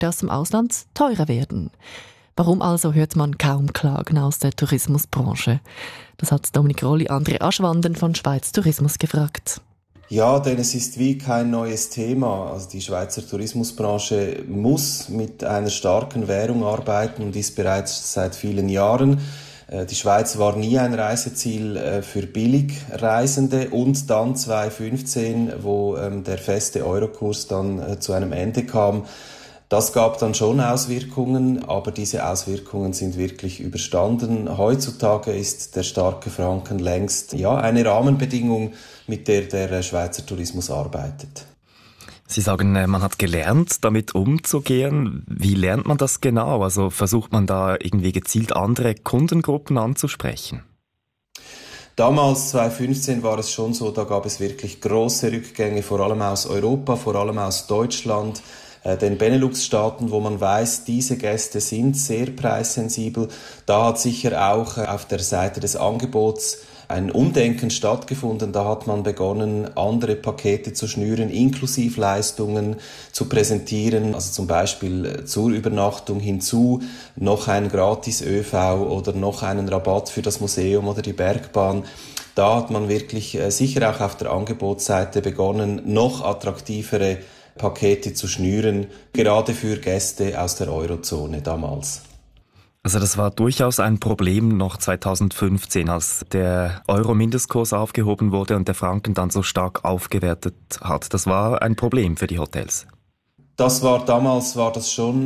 aus dem Ausland teurer werden. Warum also hört man kaum Klagen aus der Tourismusbranche? Das hat Dominik Rolli André Aschwanden von Schweiz Tourismus gefragt. Ja, denn es ist wie kein neues Thema. Also die Schweizer Tourismusbranche muss mit einer starken Währung arbeiten und ist bereits seit vielen Jahren. Die Schweiz war nie ein Reiseziel für Billigreisende und dann 2015, wo der feste Eurokurs dann zu einem Ende kam. Das gab dann schon Auswirkungen, aber diese Auswirkungen sind wirklich überstanden. Heutzutage ist der starke Franken längst eine Rahmenbedingung, mit der der Schweizer Tourismus arbeitet. Sie sagen, man hat gelernt, damit umzugehen. Wie lernt man das genau? Also versucht man da irgendwie gezielt andere Kundengruppen anzusprechen? Damals, 2015, war es schon so, da gab es wirklich große Rückgänge, vor allem aus Europa, vor allem aus Deutschland, den Benelux-Staaten, wo man weiß, diese Gäste sind sehr preissensibel. Da hat sicher auch auf der Seite des Angebots ein Umdenken stattgefunden. Da hat man begonnen, andere Pakete zu schnüren, Inklusivleistungen zu präsentieren, also zum Beispiel zur Übernachtung hinzu noch ein Gratis-ÖV oder noch einen Rabatt für das Museum oder die Bergbahn. Da hat man wirklich sicher auch auf der Angebotsseite begonnen, noch attraktivere Pakete zu schnüren, gerade für Gäste aus der Eurozone damals. Also das war durchaus ein Problem noch 2015, als der Euro-Mindestkurs aufgehoben wurde und der Franken dann so stark aufgewertet hat. Das war ein Problem für die Hotels. Damals war das schon,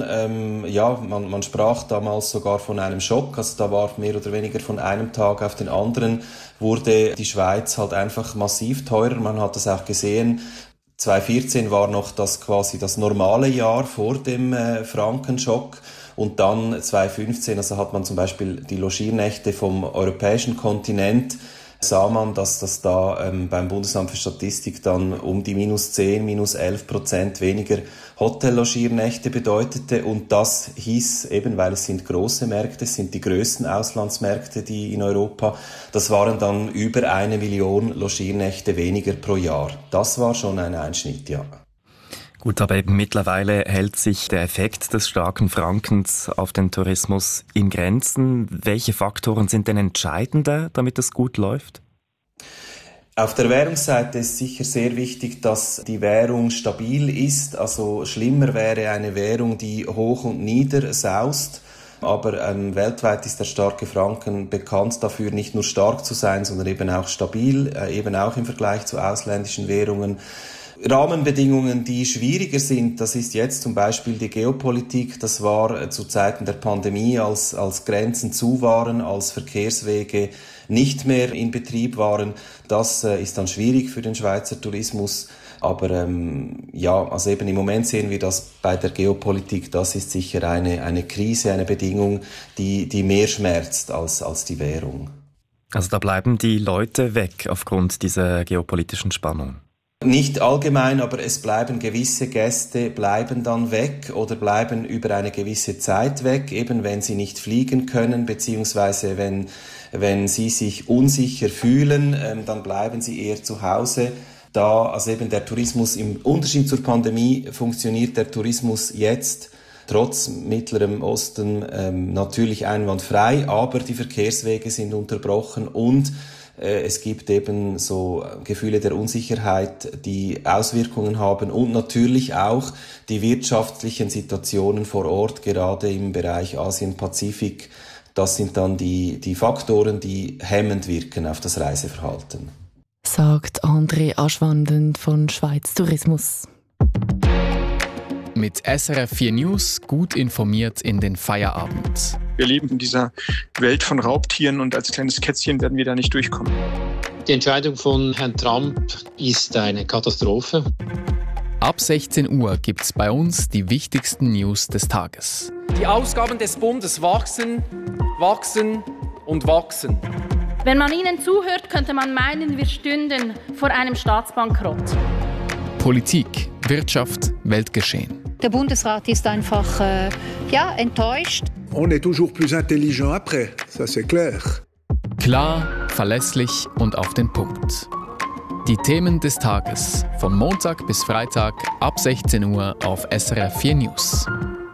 man sprach damals sogar von einem Schock, also da war mehr oder weniger von einem Tag auf den anderen, wurde die Schweiz halt einfach massiv teurer, man hat das auch gesehen. 2014 war noch das normale Jahr vor dem Frankenschock und dann 2015, also hat man zum Beispiel die Logiernächte vom europäischen Kontinent, sah man, dass das da beim Bundesamt für Statistik dann um die -10, -11% weniger Hotellogiernächte bedeutete und das hieß eben, weil es sind große Märkte, es sind die größten Auslandsmärkte, die in Europa, das waren dann über 1 Million Logiernächte weniger pro Jahr. Das war schon ein Einschnitt, ja. Gut, aber eben mittlerweile hält sich der Effekt des starken Frankens auf den Tourismus in Grenzen. Welche Faktoren sind denn entscheidender, damit es gut läuft? Auf der Währungsseite ist sicher sehr wichtig, dass die Währung stabil ist. Also schlimmer wäre eine Währung, die hoch und nieder saust. Aber weltweit ist der starke Franken bekannt dafür, nicht nur stark zu sein, sondern eben auch stabil, eben auch im Vergleich zu ausländischen Währungen. Rahmenbedingungen, die schwieriger sind, das ist jetzt zum Beispiel die Geopolitik. Das war zu Zeiten der Pandemie, als Grenzen zu waren, als Verkehrswege nicht mehr in Betrieb waren. Das ist dann schwierig für den Schweizer Tourismus. Aber also eben im Moment sehen wir das bei der Geopolitik. Das ist sicher eine Krise, eine Bedingung, die mehr schmerzt als die Währung. Also da bleiben die Leute weg aufgrund dieser geopolitischen Spannung. Nicht allgemein, aber es bleiben gewisse Gäste bleiben dann weg oder bleiben über eine gewisse Zeit weg, eben wenn sie nicht fliegen können, beziehungsweise wenn sie sich unsicher fühlen, dann bleiben sie eher zu Hause. Also eben der Tourismus im Unterschied zur Pandemie funktioniert der Tourismus jetzt trotz Mittlerem Osten natürlich einwandfrei, aber die Verkehrswege sind unterbrochen und es gibt eben so Gefühle der Unsicherheit, die Auswirkungen haben und natürlich auch die wirtschaftlichen Situationen vor Ort, gerade im Bereich Asien-Pazifik. Das sind dann die Faktoren, die hemmend wirken auf das Reiseverhalten. Sagt André Aschwanden von Schweiz Tourismus. Mit SRF 4 News gut informiert in den Feierabend. Wir leben in dieser Welt von Raubtieren und als kleines Kätzchen werden wir da nicht durchkommen. Die Entscheidung von Herrn Trump ist eine Katastrophe. Ab 16 Uhr gibt's bei uns die wichtigsten News des Tages. Die Ausgaben des Bundes wachsen, wachsen und wachsen. Wenn man ihnen zuhört, könnte man meinen, wir stünden vor einem Staatsbankrott. Politik, Wirtschaft, Weltgeschehen. Der Bundesrat ist einfach enttäuscht. On est toujours plus intelligent après, ça c'est clair. Klar, verlässlich und auf den Punkt. Die Themen des Tages von Montag bis Freitag ab 16 Uhr auf SRF 4 News.